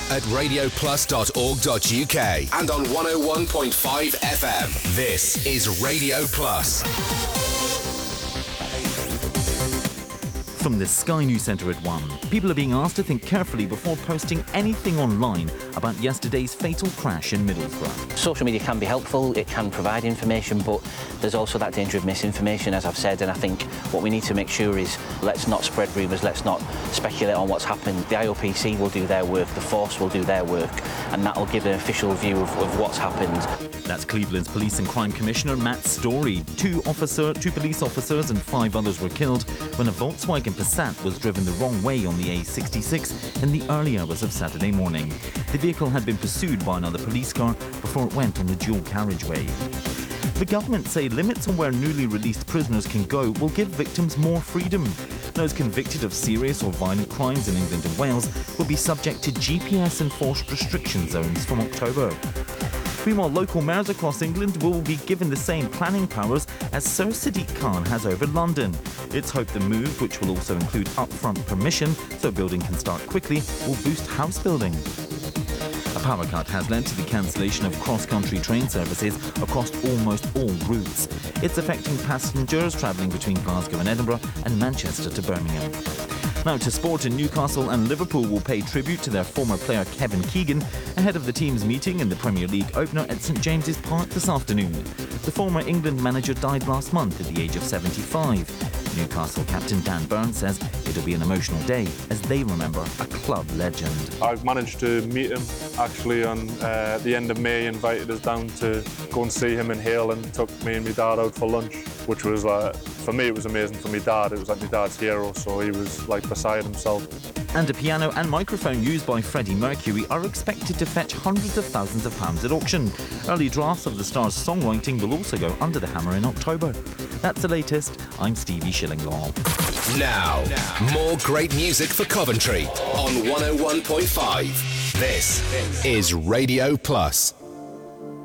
at radioplus.org.uk and on 101.5 FM. This is Radio Plus. From the Sky News Centre at 1, people are being asked to think carefully before posting anything online about yesterday's fatal crash in Middlesbrough. Social media can be helpful, it can provide information, but there's also that danger of misinformation, as I've said, and I think what we need to make sure is let's not spread rumours, let's not speculate on what's happened. The IOPC will do their work, the force will do their work, and that will give an official view of what's happened. That's Cleveland's Police and Crime Commissioner Matt Story. Two police officers and 5 others were killed when a Volkswagen Passat was driven the wrong way on the A66 in the early hours of Saturday morning. The vehicle had been pursued by another police car before it went on the dual carriageway. The government say limits on where newly released prisoners can go will give victims more freedom. Those convicted of serious or violent crimes in England and Wales will be subject to GPS-enforced restriction zones from October. Meanwhile, local mayors across England will be given the same planning powers as Sir Sadiq Khan has over London. It's hoped the move, which will also include upfront permission so a building can start quickly, will boost house building. A power cut has led to the cancellation of cross-country train services across almost all routes. It's affecting passengers travelling between Glasgow and Edinburgh and Manchester to Birmingham. Now to sport, in Newcastle and Liverpool will pay tribute to their former player Kevin Keegan ahead of the team's meeting in the Premier League opener at St James's Park this afternoon. The former England manager died last month at the age of 75. Newcastle captain Dan Burns says it'll be an emotional day as they remember a club legend. I've managed to meet him actually on the end of May. He invited us down to go and see him in Hale and took me and my dad out for lunch, which was for me it was amazing. For my dad, it was like my dad's hero, so he was like beside himself. And a piano and microphone used by Freddie Mercury are expected to fetch hundreds of thousands of pounds at auction. Early drafts of the star's songwriting will also go under the hammer in October. That's the latest. I'm Stevie Shillinglaw. Now, more great music for Coventry on 101.5. This is Radio Plus.